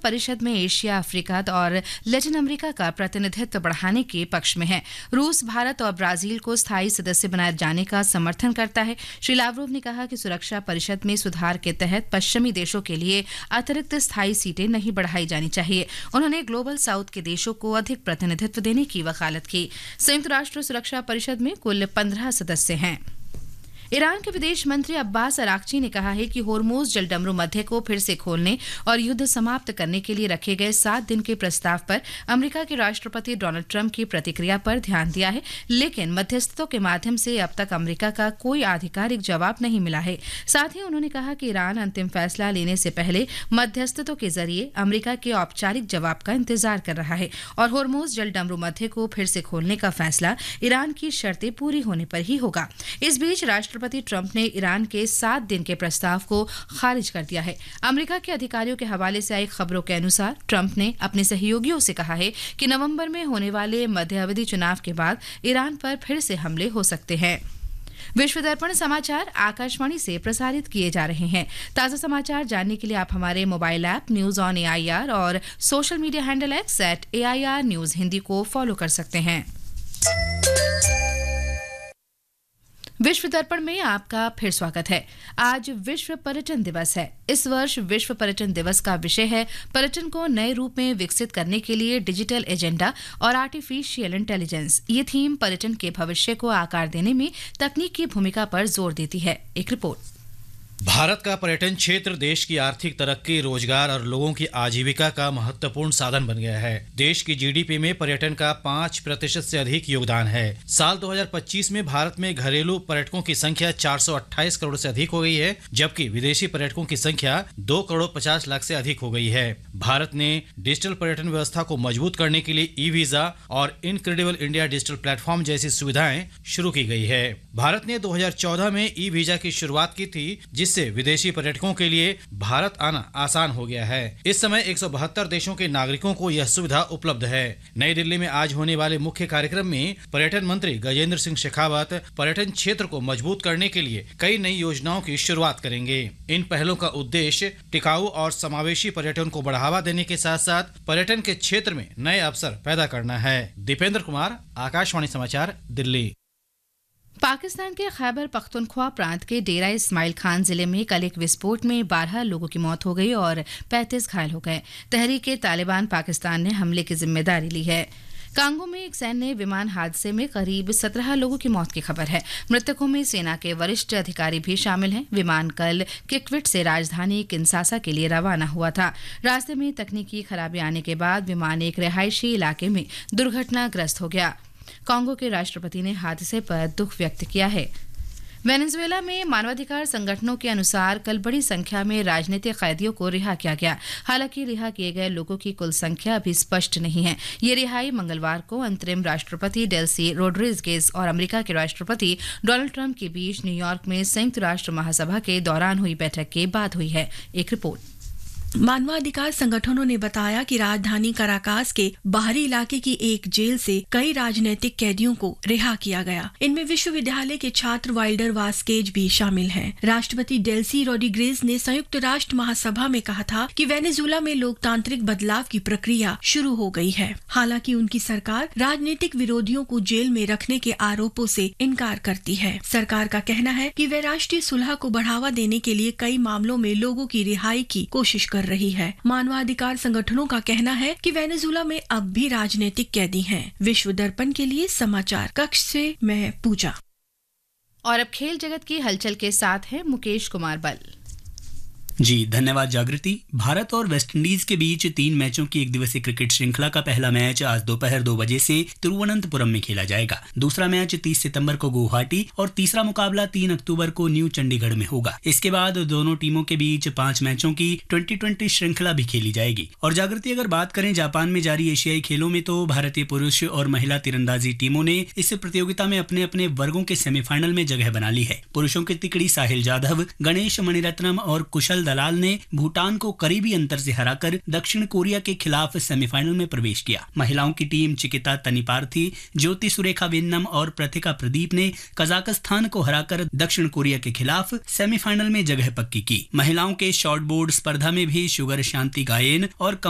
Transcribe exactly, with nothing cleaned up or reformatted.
परिषद में Asia, Africa और लैटिन अमेरिका का प्रतिनिधित्व बढ़ाने के पक्ष में है। रूस, भारत और ब्राजील को स्थायी सदस्य बनाए जाने का समर्थन करता है। श्री लावरोव ने कहा कि सुरक्षा परिषद में सुधार के तहत पश्चिमी देशों के लिए अतिरिक्त स्थायी सीटें नहीं बढ़ाई जानी चाहिए। उन्होंने ग्लोबल साउथ के देशों को अधिक प्रतिनिधित्व देने की वकालत की। संयुक्त राष्ट्र सुरक्षा परिषद में कुल पंद्रह सदस्य हैं। ईरान के विदेश मंत्री अब्बास अराक्ची ने कहा है कि होर्मुज जलडमरू मध्य को फिर से खोलने और युद्ध समाप्त करने के लिए रखे गए सात दिन के प्रस्ताव पर अमेरिका के राष्ट्रपति डोनाल्ड ट्रंप की प्रतिक्रिया पर ध्यान दिया है, लेकिन मध्यस्थों के माध्यम से अब तक अमेरिका का कोई आधिकारिक जवाब नहीं मिला है। साथ ही उन्होंने कहा कि ईरान अंतिम फैसला लेने से पहले मध्यस्थों के जरिए अमेरिका के औपचारिक जवाब का इंतजार कर रहा है और होर्मुज जलडमरू मध्य को फिर से खोलने का फैसला ईरान की शर्तें पूरी होने पर ही होगा। इस बीच राष्ट्रपति राष्ट्रपति ट्रंप ने ईरान के सात दिन के प्रस्ताव को खारिज कर दिया है। अमेरिका के अधिकारियों के हवाले से आई खबरों के अनुसार ट्रंप ने अपने सहयोगियों से कहा है कि नवंबर में होने वाले मध्यावधि चुनाव के बाद ईरान पर फिर से हमले हो सकते हैं। विश्व दर्पण समाचार आकाशवाणी से प्रसारित किए जा रहे हैं। ताजा समाचार जानने के लिए आप हमारे mobile app news on AIR और social media handle x eight AIR news Hindi को फॉलो कर सकते हैं। विश्व दर्पण में आपका फिर स्वागत है। आज विश्व पर्यटन दिवस है। इस वर्ष विश्व पर्यटन दिवस का विषय है पर्यटन को नए रूप में विकसित करने के लिए डिजिटल एजेंडा और आर्टिफिशियल इंटेलिजेंस। ये थीम पर्यटन के भविष्य को आकार देने में तकनीक की भूमिका पर जोर देती है। एक रिपोर्ट। भारत का पर्यटन क्षेत्र देश की आर्थिक तरक्की, रोजगार और लोगों की आजीविका का महत्वपूर्ण साधन बन गया है। देश की जीडीपी में पर्यटन का पाँच प्रतिशत से अधिक योगदान है। साल दो हज़ार पच्चीस में भारत में घरेलू पर्यटकों की संख्या चार सौ अट्ठाईस करोड़ से अधिक हो गई है, जबकि विदेशी पर्यटकों की संख्या दो करोड़ पचास लाख से अधिक हो गई है। भारत ने डिजिटल पर्यटन व्यवस्था को मजबूत करने के लिए ई वीजा और इनक्रेडिबल इंडिया डिजिटल प्लेटफॉर्म जैसी सुविधाएं शुरू की गई है। भारत ने दो हज़ार चौदह में ई वीजा की शुरुआत की थी, जिससे विदेशी पर्यटकों के लिए भारत आना आसान हो गया है। इस समय एक सौ बहत्तर देशों के नागरिकों को यह सुविधा उपलब्ध है। नई दिल्ली में आज होने वाले मुख्य कार्यक्रम में पर्यटन मंत्री गजेंद्र सिंह शेखावत पर्यटन क्षेत्र को मजबूत करने के लिए कई नई योजनाओं की शुरुआत करेंगे। इन पहलों का उद्देश्य टिकाऊ और समावेशी पर्यटन को बढ़ावा देने के साथ साथ पर्यटन के क्षेत्र में नए अवसर पैदा करना है। दीपेंद्र कुमार, आकाशवाणी समाचार, दिल्ली। पाकिस्तान के खैबर पख्तूनख्वा प्रांत के डेरा इस्माइल खान जिले में कल एक विस्फोट में बारह लोगों की मौत हो गई और पैंतीस घायल हो गए। तहरीक तालिबान पाकिस्तान ने हमले की जिम्मेदारी ली है। कांगो में एक सैन्य विमान हादसे में करीब सत्रह लोगों की मौत की खबर है। मृतकों में सेना के वरिष्ठ अधिकारी भी शामिल हैं। विमान कल किकविट से राजधानी किंसासा के लिए रवाना हुआ था। रास्ते में तकनीकी खराबी आने के बाद विमान एक रिहायशी इलाके में दुर्घटनाग्रस्त हो गया। कांगो के राष्ट्रपति ने हादसे पर दुख व्यक्त किया है। वेनेजुएला में मानवाधिकार संगठनों के अनुसार कल बड़ी संख्या में राजनीतिक कैदियों को रिहा किया गया। हालांकि रिहा किए गए लोगों की कुल संख्या अभी स्पष्ट नहीं है। ये रिहाई मंगलवार को अंतरिम राष्ट्रपति डेल्सी रोड्रिगेज और अमेरिका के राष्ट्रपति डोनाल्ड ट्रंप के बीच न्यूयॉर्क में संयुक्त राष्ट्र महासभा के दौरान हुई बैठक के बाद हुई है। एक रिपोर्ट। मानवाधिकार संगठनों ने बताया कि राजधानी कराकास के बाहरी इलाके की एक जेल से कई राजनीतिक कैदियों को रिहा किया गया। इनमें विश्वविद्यालय के छात्र वाइल्डर वास्केज भी शामिल हैं। राष्ट्रपति डेल्सी रोड्रिगेज ने संयुक्त राष्ट्र महासभा में कहा था कि वेनेजुएला में लोकतांत्रिक बदलाव की प्रक्रिया शुरू हो गई है। हालांकि उनकी सरकार राजनीतिक विरोधियों को जेल में रखने के आरोपों से इनकार करती है। सरकार का कहना है कि वे राष्ट्रीय सुलह को बढ़ावा देने के लिए कई मामलों में लोगों की रिहाई की कोशिश कर रही है। मानवाधिकार संगठनों का कहना है कि वेनेजुएला में अब भी राजनीतिक कैदी हैं। विश्व दर्पण के लिए समाचार कक्ष से मैं पूजा। और अब खेल जगत की हलचल के साथ है मुकेश कुमार बल। जी धन्यवाद जागृति। भारत और वेस्टइंडीज के बीच तीन मैचों की एक दिवसीय क्रिकेट श्रृंखला का पहला मैच आज दोपहर दो बजे से तिरुवनंतपुरम में खेला जाएगा। दूसरा मैच तीस सितंबर को गुवाहाटी और तीसरा मुकाबला तीन अक्टूबर को न्यू चंडीगढ़ में होगा। इसके बाद दोनों टीमों के बीच पांच मैचों की ट्वेंटी ट्वेंटी श्रृंखला भी खेली जाएगी। और जागृति, अगर बात करें जापान में जारी एशियाई खेलों में, तो भारतीय पुरुष और महिला तीरंदाजी टीमों ने इस प्रतियोगिता में अपने अपने वर्गों के सेमीफाइनल में जगह बना ली है। पुरुषों की तिकड़ी साहिल जाधव, गणेश मणिरत्नम और कुशल दलाल ने भूटान को करीबी अंतर से हराकर दक्षिण कोरिया के खिलाफ सेमीफाइनल में प्रवेश किया। महिलाओं की टीम चिकिता तनिपार्थी, ज्योति सुरेखा वेन्नम और प्रतिका प्रदीप ने कजाकिस्तान को हराकर दक्षिण कोरिया के खिलाफ सेमीफाइनल में जगह पक्की की। महिलाओं के शॉर्ट बोर्ड स्पर्धा में भी शुगर शांति गायन और